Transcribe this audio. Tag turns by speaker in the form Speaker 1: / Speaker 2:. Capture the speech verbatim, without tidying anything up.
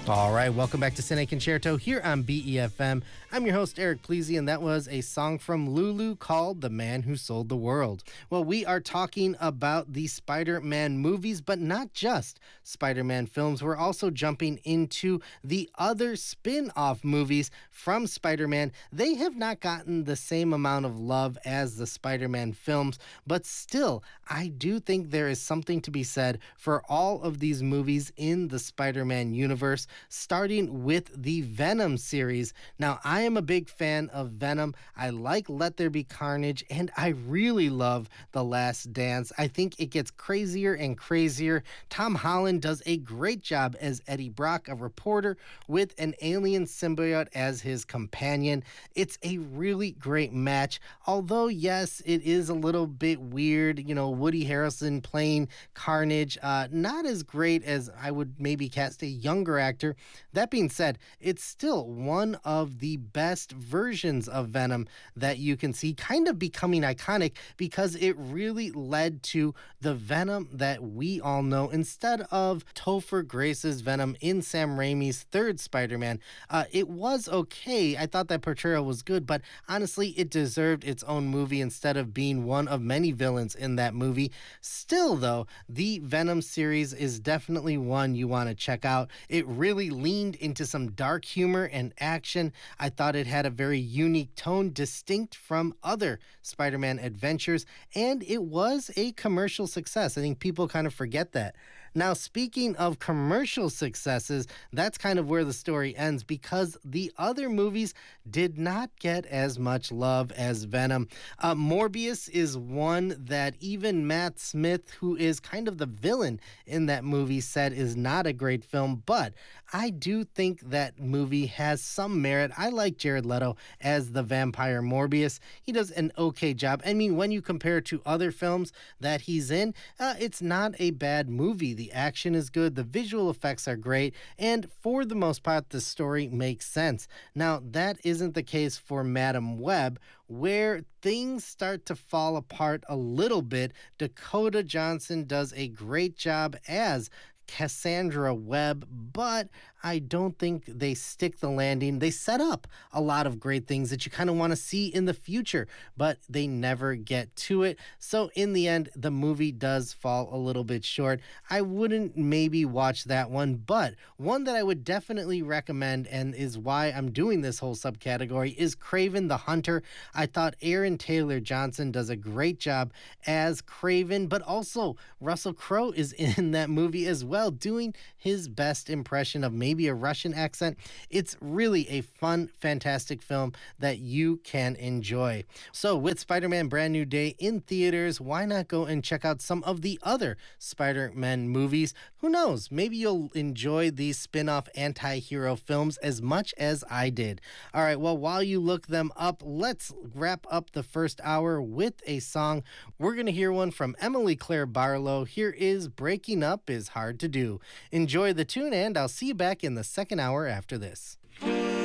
Speaker 1: All right, welcome back to Cine Concerto here on B E F M. I'm your host, Eric Pleasy, and that was a song from Lulu called The Man Who Sold the World. Well, we are talking about the Spider-Man movies, but not just Spider-Man films. We're also jumping into the other spin-off movies from Spider-Man. They have not gotten the same amount of love as the Spider-Man films, but still, I do think there is something to be said for all of these movies in the Spider-Man universe, starting with the Venom series. Now, I am a big fan of Venom. I like Let There Be Carnage, and I really love The Last Dance. I think it gets crazier and crazier. Tom Holland does a great job as Eddie Brock, a reporter with an alien symbiote as his companion. It's a really great match, although, yes, it is a little bit weird. You know, Woody Harrelson playing Carnage, uh, not as great as I would maybe cast a younger actor. That being said, it's still one of the best versions of Venom that you can see, kind of becoming iconic because it really led to the Venom that we all know instead of Topher Grace's Venom in Sam Raimi's third Spider-Man. Uh, it was okay. I thought that portrayal was good, but honestly, it deserved its own movie instead of being one of many villains in that movie. Still, though, the Venom series is definitely one you want to check out. It really leaned into some dark humor and action. I thought it had a very unique tone, distinct from other Spider-Man adventures, and it was a commercial success. I think people kind of forget that. Now, speaking of commercial successes, that's kind of where the story ends because the other movies did not get as much love as Venom. Uh, Morbius is one that even Matt Smith, who is kind of the villain in that movie, said is not a great film, but I do think that movie has some merit. I like Jared Leto as the vampire Morbius. He does an okay job. I mean, when you compare it to other films that he's in, uh, it's not a bad movie. The action is good, the visual effects are great, and for the most part, the story makes sense. Now, that isn't the case for Madam Web, where things start to fall apart a little bit. Dakota Johnson does a great job as Cassandra Webb, but I don't think they stick the landing. They set up a lot of great things that you kind of want to see in the future, but they never get to it. So in the end, the movie does fall a little bit short. I wouldn't maybe watch that one, but one that I would definitely recommend and is why I'm doing this whole subcategory is Kraven the Hunter. I thought Aaron Taylor Johnson does a great job as Kraven, but also Russell Crowe is in that movie as well, doing his best impression of maybe a Russian accent. It's really a fun, fantastic film that you can enjoy. So with Spider-Man Brand New Day in theaters, why not go and check out some of the other Spider-Man movies? Who knows? Maybe you'll enjoy these spin-off anti-hero films as much as I did. All right, well, while you look them up, let's wrap up the first hour with a song. We're going to hear one from Emily Claire Barlow. Here is Breaking Up is Hard to Do. Enjoy the tune, and I'll see you back in the second hour after this.